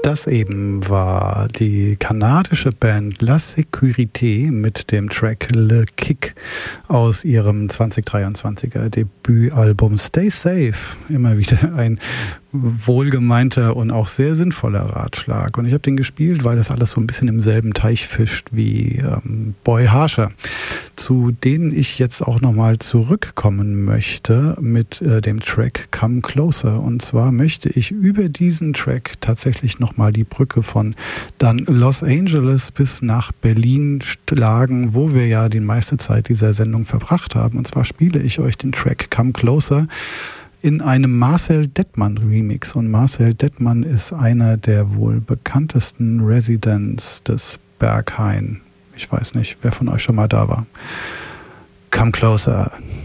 Das eben war die kanadische Band La Sécurité mit dem Track Le Kick aus ihrem 2023er Debütalbum Stay Safe. Immer wieder ein wohlgemeinter und auch sehr sinnvoller Ratschlag. Und ich habe den gespielt, weil das alles so ein bisschen im selben Teich fischt wie Boy Harsher, zu denen ich jetzt auch nochmal zurückkommen möchte mit dem Track Come Closer. Und zwar möchte ich über diesen Track tatsächlich nochmal die Brücke von dann Los Angeles bis nach Berlin schlagen, wo wir ja die meiste Zeit dieser Sendung verbracht haben. Und zwar spiele ich euch den Track Come Closer in einem Marcel Dettmann Remix. Und Marcel Dettmann ist einer der wohl bekanntesten Residents des Berghain. Ich weiß nicht, wer von euch schon mal da war. Come Closer.